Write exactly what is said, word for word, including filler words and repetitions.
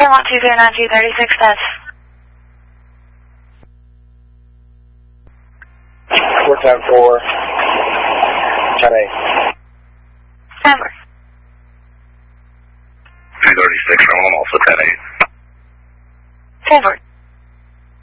Fairmont two zero nine two thirty-six, that's four ten four, ten eight. Denver. two thirty-six, I'm also ten eight. Denver.